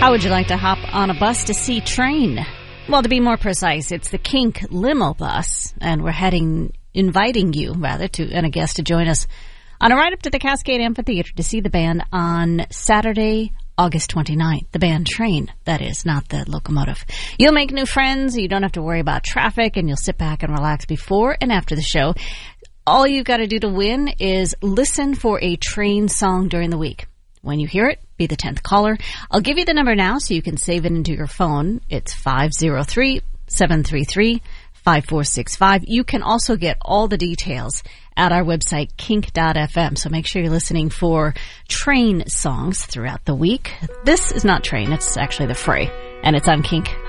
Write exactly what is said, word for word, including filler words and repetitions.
How would you like to hop on a bus to see Train? Well, to be more precise, it's the Kink Limo Bus, and we're heading, inviting you, rather, to and a guest to join us on a ride up to the Cascade Amphitheater to see the band on Saturday, August twenty-ninth. The band Train, that is, not the locomotive. You'll make new friends, you don't have to worry about traffic, and you'll sit back and relax before and after the show. All you've got to do to win is listen for a Train song during the week. When you hear it, be the tenth caller. I'll give you the number now so you can save it into your phone. It's five oh three, seven three three, five four six five. You can also get all the details at our website, kink dot f m. So make sure you're listening for Train songs throughout the week. This is not Train, it's actually The Fray, and it's on Kink.